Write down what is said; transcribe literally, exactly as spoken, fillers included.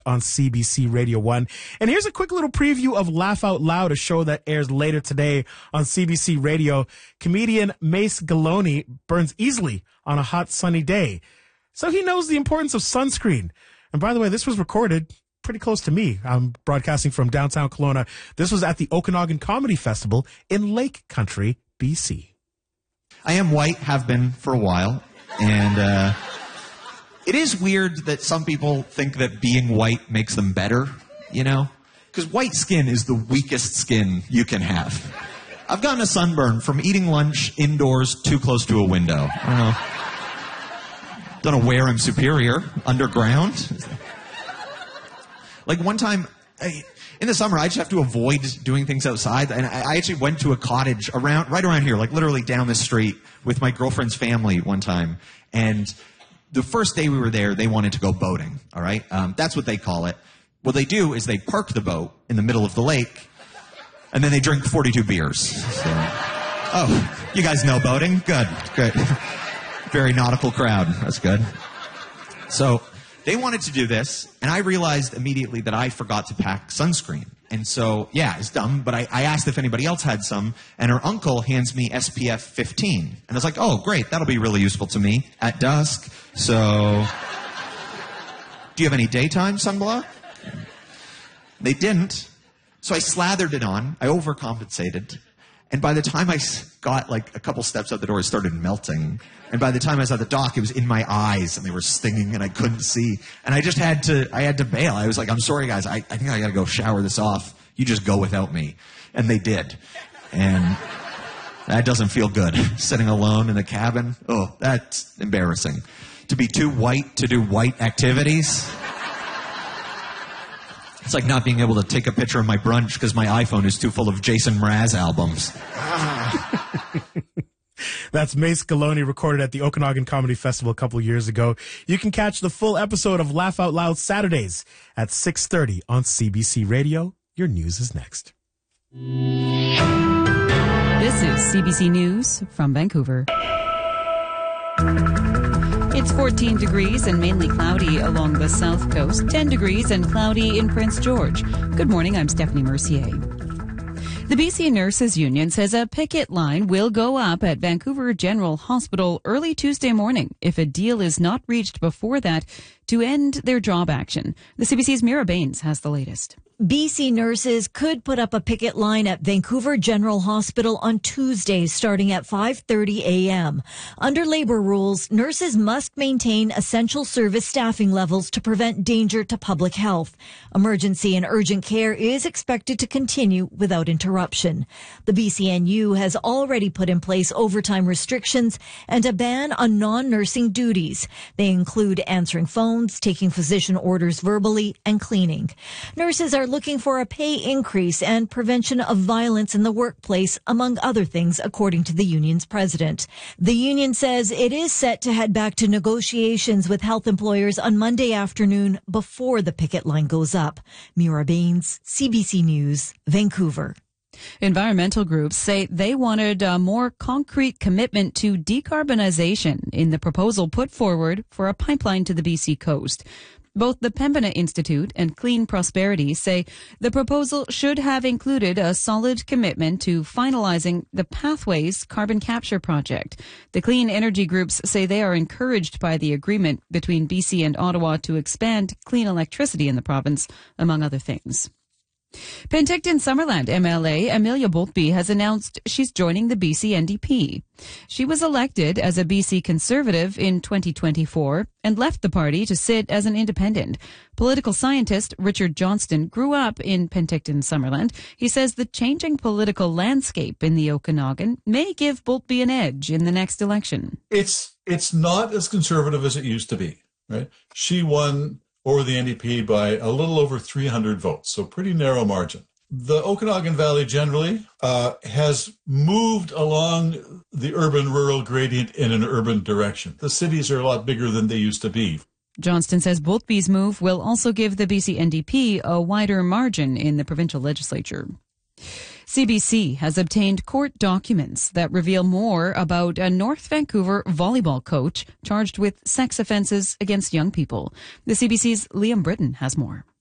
on C B C Radio one. And here's a quick little preview of Laugh Out Loud, a show that airs later today on C B C Radio. Comedian Mace Galoni burns easily on a hot sunny day, so he knows the importance of sunscreen. And by the way, this was recorded pretty close to me. I'm broadcasting from downtown Kelowna. This was at the Okanagan Comedy Festival in Lake Country, B C. I am white, have been for a while, and uh it is weird that some people think that being white makes them better, you know? Because white skin is the weakest skin you can have. I've gotten a sunburn from eating lunch indoors too close to a window. I don't know. Don't know where I'm superior. Underground? Like one time, I, in the summer, I just have to avoid doing things outside. And I, I actually went to a cottage around, right around here, like literally down the street with my girlfriend's family one time. And the first day we were there, they wanted to go boating, all right? Um, that's what they call it. What they do is they park the boat in the middle of the lake, and then they drink forty-two beers. So, oh, you guys know boating? Good, good. Very nautical crowd. That's good. So they wanted to do this, and I realized immediately that I forgot to pack sunscreen. And so, yeah, it's dumb, but I, I asked if anybody else had some, and her uncle hands me S P F fifteen. And I was like, oh, great, that'll be really useful to me at dusk. So, do you have any daytime sunblock? They didn't. So I slathered it on. I overcompensated. And by the time I got like a couple steps out the door, it started melting. And by the time I was at the dock, it was in my eyes and they were stinging and I couldn't see. And I just had to, I had to bail. I was like, I'm sorry guys, I, I think I gotta go shower this off. You just go without me. And they did. And that doesn't feel good. Sitting alone in the cabin. Oh, that's embarrassing. To be too white to do white activities. It's like not being able to take a picture of my brunch because my iPhone is too full of Jason Mraz albums. That's Mace Galoni, recorded at the Okanagan Comedy Festival a couple years ago. You can catch the full episode of Laugh Out Loud Saturdays at six thirty on C B C Radio. Your news is next. This is C B C News from Vancouver. It's fourteen degrees and mainly cloudy along the south coast, ten degrees and cloudy in Prince George. Good morning, I'm Stephanie Mercier. The B C Nurses Union says a picket line will go up at Vancouver General Hospital early Tuesday morning if a deal is not reached before that to end their job action. The C B C's Mira Baines has the latest. B C nurses could put up a picket line at Vancouver General Hospital on Tuesday starting at five thirty a.m. Under labor rules, nurses must maintain essential service staffing levels to prevent danger to public health. Emergency and urgent care is expected to continue without interruption. The B C N U has already put in place overtime restrictions and a ban on non-nursing duties. They include answering phones, taking physician orders verbally, and cleaning. Nurses are looking for a pay increase and prevention of violence in the workplace, among other things, according to the union's president. The union says it is set to head back to negotiations with health employers on Monday afternoon before the picket line goes up. Mira Baines, C B C News, Vancouver. Environmental groups say they wanted a more concrete commitment to decarbonization in the proposal put forward for a pipeline to the B C coast. Both the Pembina Institute and Clean Prosperity say the proposal should have included a solid commitment to finalizing the Pathways carbon capture project. The clean energy groups say they are encouraged by the agreement between B C and Ottawa to expand clean electricity in the province, among other things. Penticton Summerland M L A Amelia Boltby has announced she's joining the B C N D P. She was elected as a B C Conservative in twenty twenty-four and left the party to sit as an independent. Political scientist Richard Johnston grew up in Penticton Summerland. He says the changing political landscape in the Okanagan may give Boltby an edge in the next election. It's it's not as conservative as it used to be, right? She won over the N D P by a little over three hundred votes, so pretty narrow margin. The Okanagan Valley generally uh, has moved along the urban-rural gradient in an urban direction. The cities are a lot bigger than they used to be. Johnston says Boltby's move will also give the B C N D P a wider margin in the provincial legislature. C B C has obtained court documents that reveal more about a North Vancouver volleyball coach charged with sex offenses against young people. The C B C's Liam Britton has more.